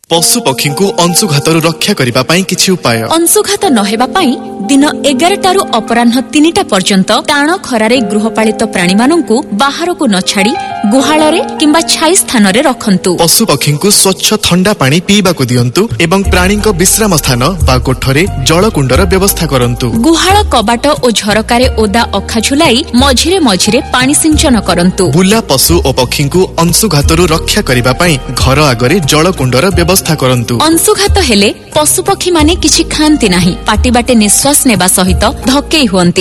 पशु पक्षी को अंशुघातरू रक्षा करिबा पई किछि उपाय। अंशुघात नहेबा पई दिन 11 टारू अपराह्न 3टा पर्यंत टाण खरारे गृहपालित प्राणी माननकु बाहर को न छाड़ी गुहाଳରେ किंबा छाई स्थान रे रखंतु। पशु पक्षी को स्वच्छ ठंडा पानी पीबा को दियंतु एवं प्राणी को विश्राम स्थान बा कोठरे जलकुंडर व्यवस्था करंतु। गुहाळ कबाट ओ झरकारे ओदा अखा झुलाई मझिरे मझिरे पानी सिंचन करंतु। बुला पशु और पक्षी को अंशुघातरू रक्षा करिबा पई घर आगरे जलकुंडर व्यवस्था करंतु। अंशुघात हेले पशु पक्षी माने किछि खांती नाही, पाटी बाटे निश्वास नेबा सहित धक्केई हुअन्ति।